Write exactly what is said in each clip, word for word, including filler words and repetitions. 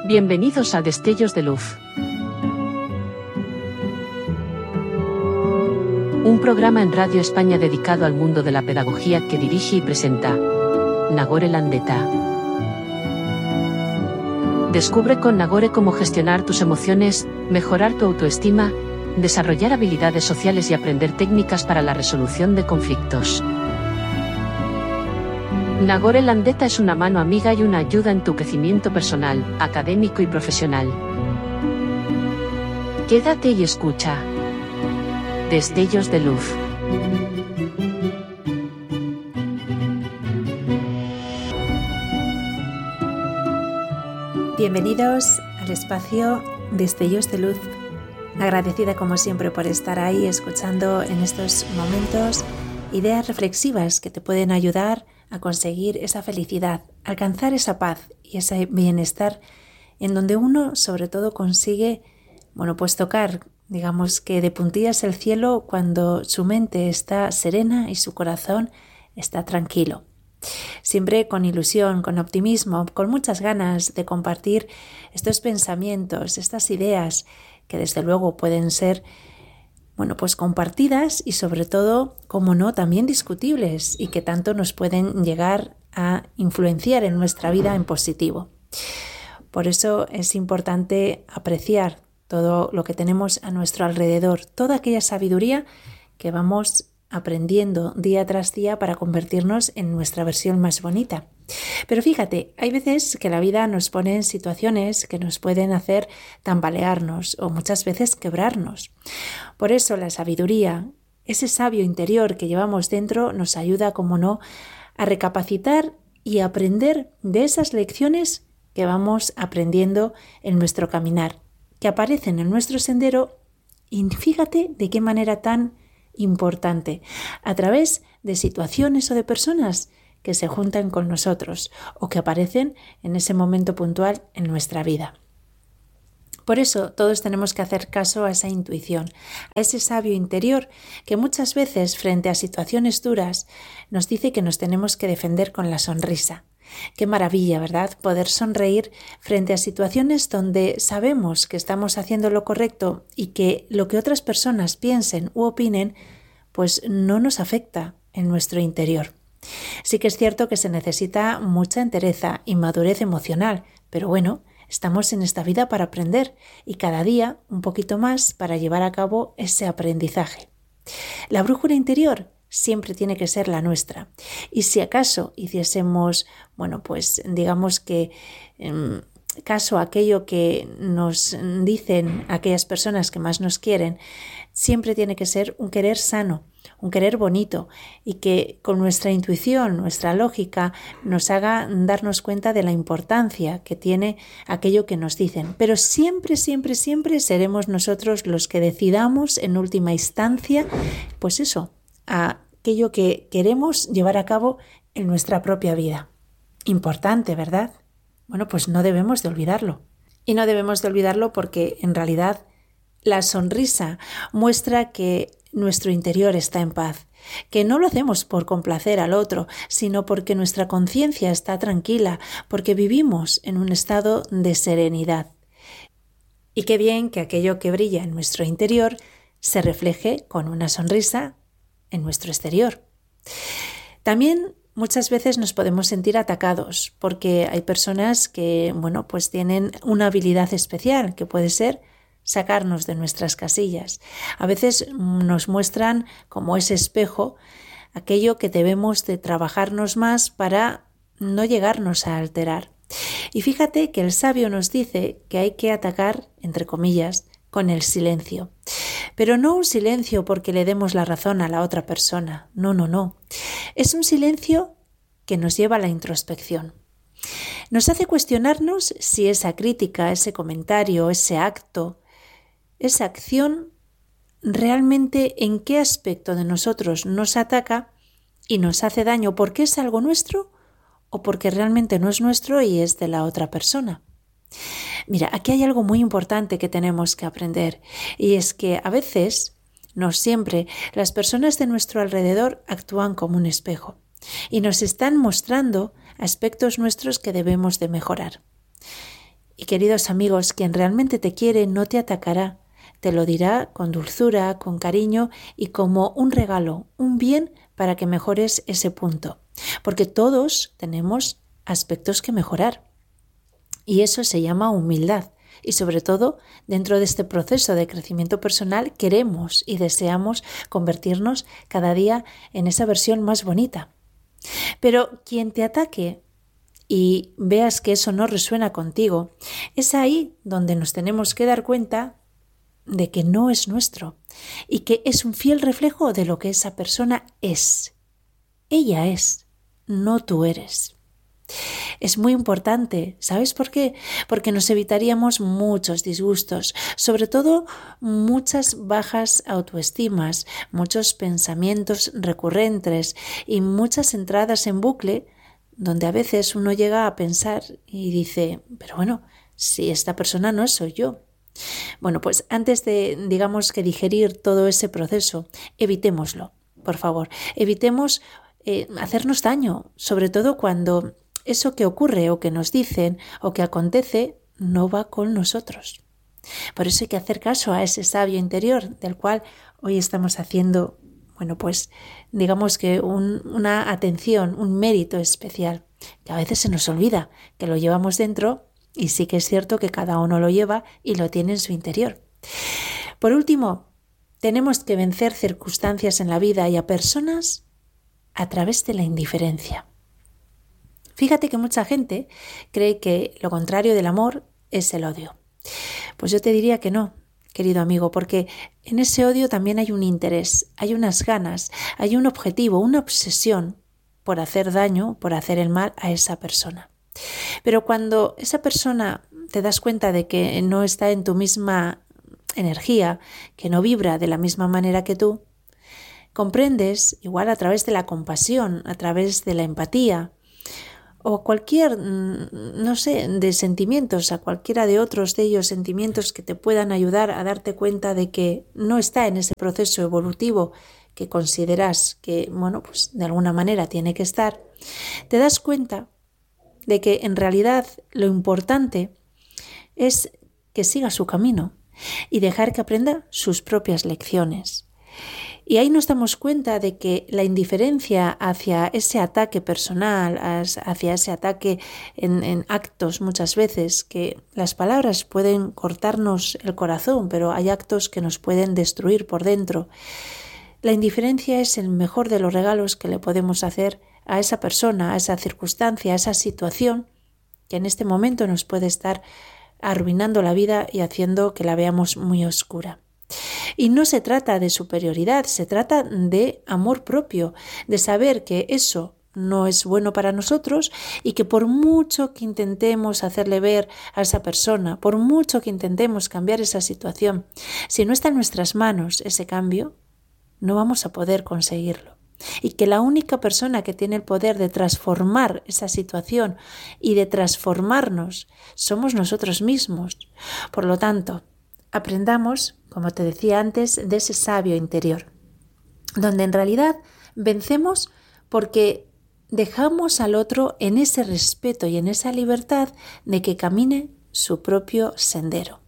Bienvenidos a Destellos de Luz. Un programa en Radio España dedicado al mundo de la pedagogía que dirige y presenta Nagore Landeta. Descubre con Nagore cómo gestionar tus emociones, mejorar tu autoestima, desarrollar habilidades sociales y aprender técnicas para la resolución de conflictos. Nagore Landeta es una mano amiga y una ayuda en tu crecimiento personal, académico y profesional. Quédate y escucha. Destellos de Luz. Bienvenidos al espacio Destellos de Luz. Agradecida como siempre por estar ahí escuchando en estos momentos ideas reflexivas que te pueden ayudar a conseguir esa felicidad, alcanzar esa paz y ese bienestar en donde uno sobre todo consigue, bueno, pues tocar, digamos que de puntillas el cielo cuando su mente está serena y su corazón está tranquilo. Siempre con ilusión, con optimismo, con muchas ganas de compartir estos pensamientos, estas ideas que desde luego pueden ser, bueno, pues compartidas y sobre todo, como no, también discutibles y que tanto nos pueden llegar a influenciar en nuestra vida en positivo. Por eso es importante apreciar todo lo que tenemos a nuestro alrededor, toda aquella sabiduría que vamos aprendiendo día tras día para convertirnos en nuestra versión más bonita. Pero fíjate, hay veces que la vida nos pone en situaciones que nos pueden hacer tambalearnos o muchas veces quebrarnos. Por eso la sabiduría, ese sabio interior que llevamos dentro, nos ayuda, como no, a recapacitar y aprender de esas lecciones que vamos aprendiendo en nuestro caminar, que aparecen en nuestro sendero, y fíjate de qué manera tan importante, a través de situaciones o de personas que se juntan con nosotros o que aparecen en ese momento puntual en nuestra vida. Por eso todos tenemos que hacer caso a esa intuición, a ese sabio interior que muchas veces frente a situaciones duras nos dice que nos tenemos que defender con la sonrisa. Qué maravilla, ¿verdad? Poder sonreír frente a situaciones donde sabemos que estamos haciendo lo correcto y que lo que otras personas piensen u opinen, pues no nos afecta en nuestro interior. Sí que es cierto que se necesita mucha entereza y madurez emocional, pero bueno, estamos en esta vida para aprender y cada día un poquito más para llevar a cabo ese aprendizaje. La brújula interior siempre tiene que ser la nuestra. Y si acaso hiciésemos, bueno, pues digamos que eh, caso a aquello que nos dicen aquellas personas que más nos quieren, siempre tiene que ser un querer sano, un querer bonito y que con nuestra intuición, nuestra lógica, nos haga darnos cuenta de la importancia que tiene aquello que nos dicen. Pero siempre, siempre, siempre seremos nosotros los que decidamos en última instancia, pues eso, a aquello que queremos llevar a cabo en nuestra propia vida. Importante, ¿verdad? Bueno, pues no debemos de olvidarlo. Y no debemos de olvidarlo porque en realidad la sonrisa muestra que nuestro interior está en paz, que no lo hacemos por complacer al otro, sino porque nuestra conciencia está tranquila, porque vivimos en un estado de serenidad. Y qué bien que aquello que brilla en nuestro interior se refleje con una sonrisa en nuestro exterior. También muchas veces nos podemos sentir atacados porque hay personas que, bueno, pues tienen una habilidad especial que puede ser sacarnos de nuestras casillas. A veces nos muestran como ese espejo aquello que debemos de trabajarnos más para no llegarnos a alterar. Y fíjate que el sabio nos dice que hay que atacar, entre comillas, con el silencio. Pero no un silencio porque le demos la razón a la otra persona. No, no, no. Es un silencio que nos lleva a la introspección. Nos hace cuestionarnos si esa crítica, ese comentario, ese acto, esa acción, realmente en qué aspecto de nosotros nos ataca y nos hace daño porque es algo nuestro o porque realmente no es nuestro y es de la otra persona. Mira, aquí hay algo muy importante que tenemos que aprender y es que a veces, no siempre, las personas de nuestro alrededor actúan como un espejo y nos están mostrando aspectos nuestros que debemos de mejorar. Y queridos amigos, quien realmente te quiere no te atacará, te lo dirá con dulzura, con cariño y como un regalo, un bien para que mejores ese punto. Porque todos tenemos aspectos que mejorar. Y eso se llama humildad. Y sobre todo, dentro de este proceso de crecimiento personal, queremos y deseamos convertirnos cada día en esa versión más bonita. Pero quien te ataque y veas que eso no resuena contigo, es ahí donde nos tenemos que dar cuenta de que no es nuestro y que es un fiel reflejo de lo que esa persona es. Ella es, no tú eres. Es muy importante, ¿sabes por qué? Porque nos evitaríamos muchos disgustos, sobre todo muchas bajas autoestimas, muchos pensamientos recurrentes y muchas entradas en bucle donde a veces uno llega a pensar y dice, pero bueno, si esta persona no soy yo. Bueno, pues antes de, digamos, que digerir todo ese proceso, evitémoslo, por favor. Evitemos eh, hacernos daño, sobre todo cuando eso que ocurre o que nos dicen o que acontece no va con nosotros. Por eso hay que hacer caso a ese sabio interior del cual hoy estamos haciendo, bueno, pues digamos que un, una atención, un mérito especial, que a veces se nos olvida que lo llevamos dentro y sí que es cierto que cada uno lo lleva y lo tiene en su interior. Por último, tenemos que vencer circunstancias en la vida y a personas a través de la indiferencia. Fíjate que mucha gente cree que lo contrario del amor es el odio. Pues yo te diría que no, querido amigo, porque en ese odio también hay un interés, hay unas ganas, hay un objetivo, una obsesión por hacer daño, por hacer el mal a esa persona. Pero cuando esa persona te das cuenta de que no está en tu misma energía, que no vibra de la misma manera que tú, comprendes, igual a través de la compasión, a través de la empatía, o cualquier, no sé, de sentimientos, a cualquiera de otros de ellos sentimientos que te puedan ayudar a darte cuenta de que no está en ese proceso evolutivo que consideras que, bueno, pues de alguna manera tiene que estar, te das cuenta de que en realidad lo importante es que siga su camino y dejar que aprenda sus propias lecciones. Y ahí nos damos cuenta de que la indiferencia hacia ese ataque personal, hacia ese ataque en, en actos muchas veces, que las palabras pueden cortarnos el corazón, pero hay actos que nos pueden destruir por dentro. La indiferencia es el mejor de los regalos que le podemos hacer a esa persona, a esa circunstancia, a esa situación que en este momento nos puede estar arruinando la vida y haciendo que la veamos muy oscura. Y no se trata de superioridad, se trata de amor propio, de saber que eso no es bueno para nosotros y que por mucho que intentemos hacerle ver a esa persona, por mucho que intentemos cambiar esa situación, si no está en nuestras manos ese cambio, no vamos a poder conseguirlo. Y que la única persona que tiene el poder de transformar esa situación y de transformarnos somos nosotros mismos. Por lo tanto, aprendamos, como te decía antes, de ese sabio interior, donde en realidad vencemos porque dejamos al otro en ese respeto y en esa libertad de que camine su propio sendero.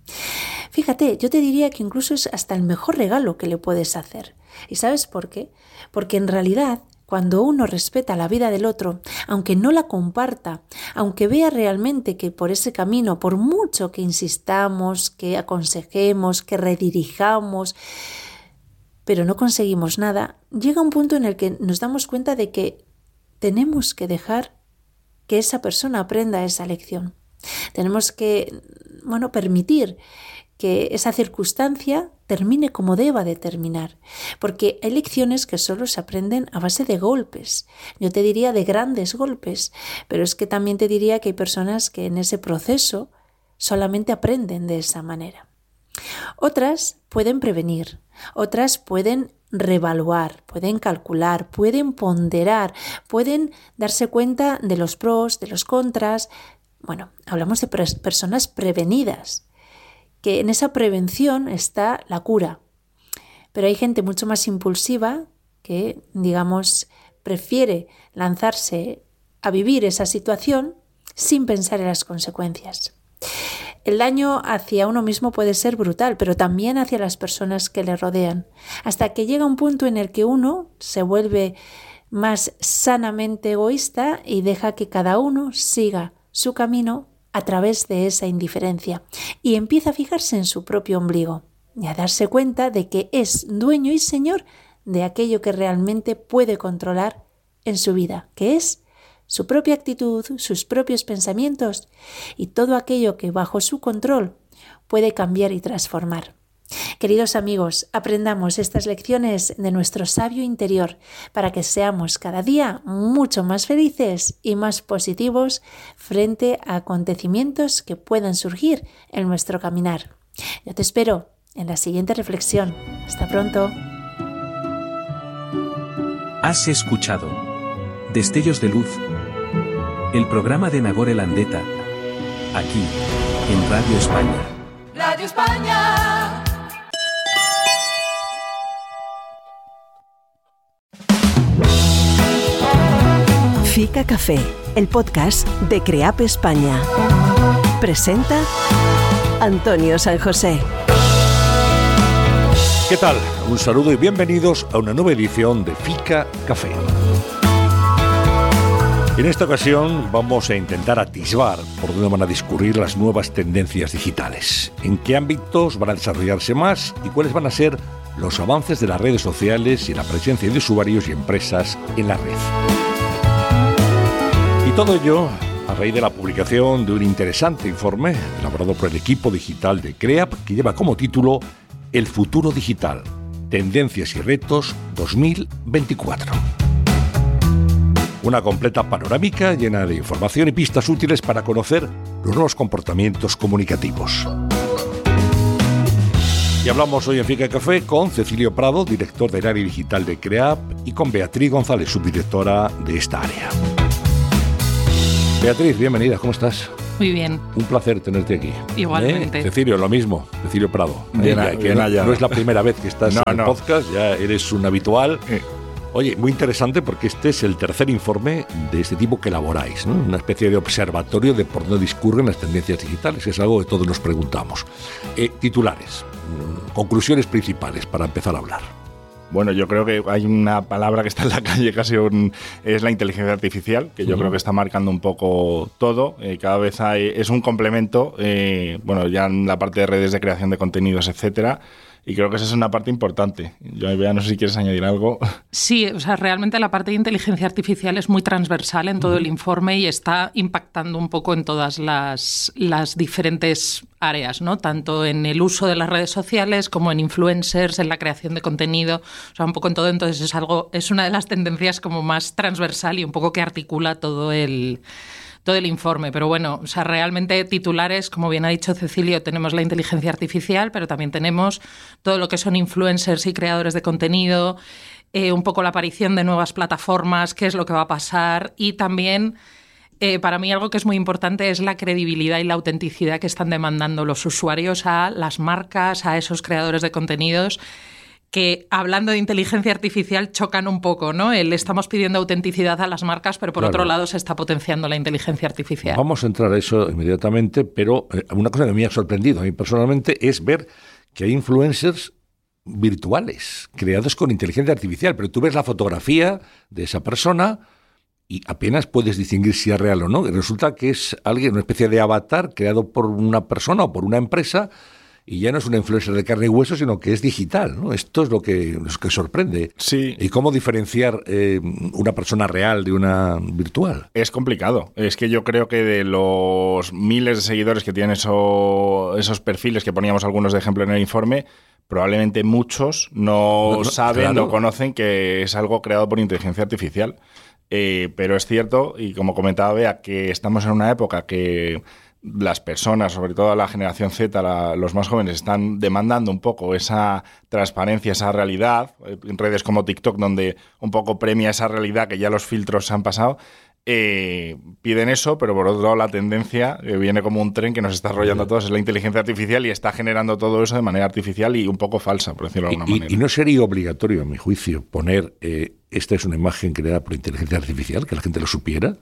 Fíjate, yo te diría que incluso es hasta el mejor regalo que le puedes hacer. ¿Y sabes por qué? Porque en realidad, cuando uno respeta la vida del otro, aunque no la comparta, aunque vea realmente que por ese camino, por mucho que insistamos, que aconsejemos, que redirijamos, pero no conseguimos nada, llega un punto en el que nos damos cuenta de que tenemos que dejar que esa persona aprenda esa lección. Tenemos que, bueno, permitir que esa circunstancia termine como deba de terminar, porque hay lecciones que solo se aprenden a base de golpes. Yo te diría de grandes golpes, pero es que también te diría que hay personas que en ese proceso solamente aprenden de esa manera. Otras pueden prevenir, otras pueden reevaluar, pueden calcular, pueden ponderar, pueden darse cuenta de los pros, de los contras. Bueno, hablamos de personas prevenidas, que en esa prevención está la cura. Pero hay gente mucho más impulsiva que, digamos, prefiere lanzarse a vivir esa situación sin pensar en las consecuencias. El daño hacia uno mismo puede ser brutal, pero también hacia las personas que le rodean, hasta que llega un punto en el que uno se vuelve más sanamente egoísta y deja que cada uno siga su camino a través de esa indiferencia y empieza a fijarse en su propio ombligo y a darse cuenta de que es dueño y señor de aquello que realmente puede controlar en su vida, que es su propia actitud, sus propios pensamientos y todo aquello que bajo su control puede cambiar y transformar. Queridos amigos, aprendamos estas lecciones de nuestro sabio interior para que seamos cada día mucho más felices y más positivos frente a acontecimientos que puedan surgir en nuestro caminar. Yo te espero en la siguiente reflexión. Hasta pronto. Has escuchado Destellos de Luz, el programa de Nagore Landeta, aquí en Radio España. Radio España. Fica Café, el podcast de CREAP España. Presenta Antonio San José. ¿Qué tal? Un saludo y bienvenidos a una nueva edición de Fica Café. En esta ocasión vamos a intentar atisbar por dónde van a discurrir las nuevas tendencias digitales, en qué ámbitos van a desarrollarse más y cuáles van a ser los avances de las redes sociales y la presencia de usuarios y empresas en la red. Y todo ello a raíz de la publicación de un interesante informe elaborado por el equipo digital de CREAP que lleva como título El futuro digital, tendencias y retos dos mil veinticuatro. Una completa panorámica llena de información y pistas útiles para conocer los nuevos comportamientos comunicativos. Y hablamos hoy en Fica Café con Cecilio Prado, director del área digital de CREAP, y con Beatriz González, subdirectora de esta área. Beatriz, bienvenida, ¿cómo estás? Muy bien. Un placer tenerte aquí. Igualmente. ¿Eh? Cecilio, lo mismo, Cecilio Prado. Bien, eh, bien no, allá. no es la primera vez que estás no, en el no. podcast, ya eres un habitual. Eh. Oye, muy interesante porque este es el tercer informe de este tipo que elaboráis, ¿no? Una especie de observatorio de por dónde discurren las tendencias digitales, que es algo que todos nos preguntamos. Eh, titulares, conclusiones principales para empezar a hablar. Bueno, yo creo que hay una palabra que está en la calle casi, un, es la inteligencia artificial, que yo uh-huh. creo que está marcando un poco todo. Eh, cada vez hay, es un complemento, eh, bueno, ya en la parte de redes de creación de contenidos, etcétera. Y creo que esa es una parte importante. Yo, Bea, no sé si quieres añadir algo. Sí, o sea, realmente la parte de inteligencia artificial es muy transversal en todo el informe y está impactando un poco en todas las, las diferentes áreas, ¿no? Tanto en el uso de las redes sociales como en influencers, en la creación de contenido, o sea, un poco en todo. Entonces es algo, es una de las tendencias como más transversal y un poco que articula todo el... todo el informe, pero bueno, o sea, realmente titulares, como bien ha dicho Cecilio, tenemos la inteligencia artificial, pero también tenemos todo lo que son influencers y creadores de contenido, eh, un poco la aparición de nuevas plataformas, qué es lo que va a pasar y también, eh, para mí algo que es muy importante es la credibilidad y la autenticidad que están demandando los usuarios a las marcas, a esos creadores de contenidos, que hablando de inteligencia artificial chocan un poco, ¿no? El estamos pidiendo autenticidad a las marcas, pero por claro. otro lado se está potenciando la inteligencia artificial. Vamos a entrar a eso inmediatamente, pero eh, una cosa que me ha sorprendido a mí personalmente es ver que hay influencers virtuales creados con inteligencia artificial, pero tú ves la fotografía de esa persona y apenas puedes distinguir si es real o no. Y resulta que es alguien, una especie de avatar creado por una persona o por una empresa. Y ya no es una influencer de carne y hueso, sino que es digital, ¿no? Esto es lo que, lo que sorprende. Sí. ¿Y cómo diferenciar eh, una persona real de una virtual? Es complicado. Es que yo creo que de los miles de seguidores que tienen eso, esos perfiles que poníamos algunos de ejemplo en el informe, probablemente muchos no, no, no saben claro. o conocen que es algo creado por inteligencia artificial. Eh, pero es cierto, y como comentaba Bea, que estamos en una época que las personas, sobre todo la generación Z, la, los más jóvenes, están demandando un poco esa transparencia, esa realidad, en redes como TikTok, donde un poco premia esa realidad que ya los filtros se han pasado, eh, piden eso, pero por otro lado la tendencia eh, viene como un tren que nos está arrollando a todos, es la inteligencia artificial y está generando todo eso de manera artificial y un poco falsa, por decirlo de alguna y, manera. Y no sería obligatorio, a mi juicio, poner eh, esta es una imagen creada por inteligencia artificial, que la gente lo supiera.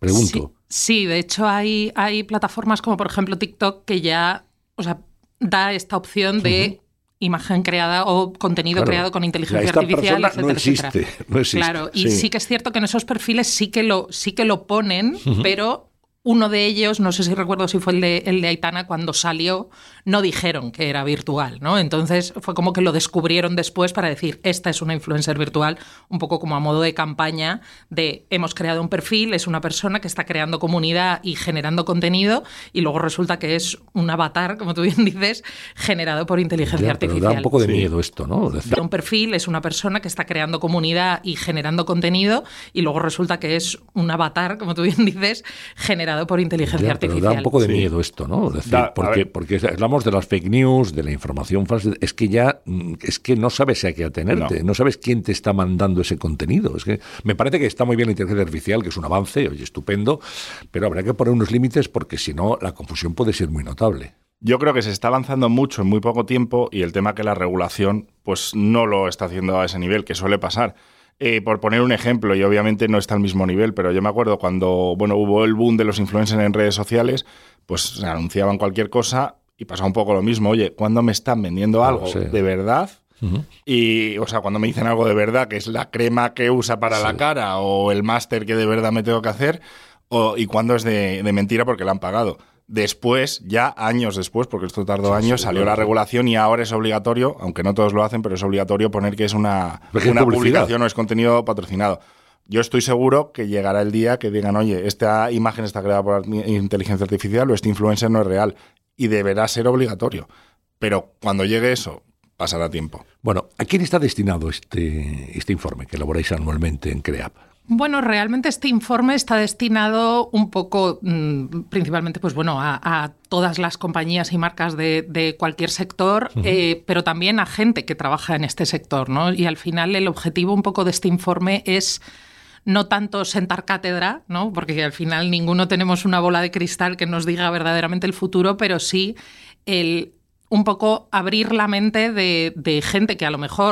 Pregunto. Sí, sí, de hecho hay, hay plataformas como por ejemplo TikTok que ya, o sea, da esta opción de uh-huh. imagen creada o contenido claro. creado con inteligencia esta artificial, etcétera, no existe, etcétera. No existe. Claro, y sí. sí que es cierto que en esos perfiles sí que lo, sí que lo ponen, uh-huh. pero uno de ellos, no sé si recuerdo si fue el de, el de Aitana, cuando salió, no dijeron que era virtual, ¿no? Entonces fue como que lo descubrieron después para decir, esta es una influencer virtual, un poco como a modo de campaña de hemos creado un perfil, es una persona que está creando comunidad y generando contenido, y luego resulta que es un avatar, como tú bien dices, generado por inteligencia ya, artificial. Pero da un poco de sí. miedo esto, ¿no? Decir... Un perfil es una persona que está creando comunidad y generando contenido, y luego resulta que es un avatar, como tú bien dices, generado por inteligencia ya, artificial. Pero da un poco de sí. miedo esto, ¿no? Es decir, da, porque, porque hablamos de las fake news, de la información falsa, es que ya es que no sabes a qué atenerte, no. no sabes quién te está mandando ese contenido. Es que me parece que está muy bien la inteligencia artificial, que es un avance, oye, estupendo, pero habrá que poner unos límites porque si no la confusión puede ser muy notable. Yo creo que se está avanzando mucho en muy poco tiempo y el tema que la regulación pues no lo está haciendo a ese nivel, que suele pasar. Eh, por poner un ejemplo, y obviamente no está al mismo nivel, pero yo me acuerdo cuando bueno, hubo el boom de los influencers en redes sociales, pues se anunciaban cualquier cosa y pasaba un poco lo mismo. Oye, ¿cuándo me están vendiendo algo sí. de verdad? Uh-huh. Y, o sea, cuando me dicen algo de verdad, que es la crema que usa para sí. la cara o el máster que de verdad me tengo que hacer, o, y cuándo es de, de mentira porque la han pagado. Después, ya años después, porque esto tardó sí, años, sí, salió claro. la regulación y ahora es obligatorio, aunque no todos lo hacen, pero es obligatorio poner que es una, una publicación o es contenido patrocinado. Yo estoy seguro que llegará el día que digan, oye, esta imagen está creada por inteligencia artificial o este influencer no es real, y deberá ser obligatorio. Pero cuando llegue eso, pasará tiempo. Bueno, ¿a quién está destinado este, este informe que elaboráis anualmente en CREAP? Bueno, realmente este informe está destinado un poco, mmm, principalmente, pues bueno, a, a todas las compañías y marcas de, de cualquier sector, uh-huh. eh, pero también a gente que trabaja en este sector, ¿no? Y al final el objetivo un poco de este informe es no tanto sentar cátedra, ¿no? Porque al final ninguno tenemos una bola de cristal que nos diga verdaderamente el futuro, pero sí el un poco abrir la mente de, de gente que a lo mejor